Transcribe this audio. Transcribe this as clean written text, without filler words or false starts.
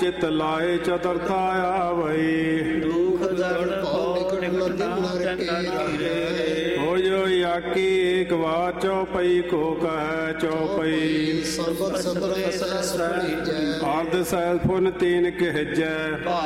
ਚਿਤ ਲਾਏ ਚਤੁਰਥਾ ਆਵਈ। ਦੁਖ ਦਰਦ ਭਉ ਨਿਕਟ ਨਾ ਰੇ। ਹੋਇ ਆਕੀ ਏਕ ਵਾਰ ਚਉਪਈ ਕੋ ਕਹਿ ਚਉਪਈ। ਸਰਬਤ ਸਤਰ ਸਹਿ ਸਹਿ ਅਰਧ ਸਹਿ ਫੁਨ ਤੀਨ ਕਹਿਜੈ।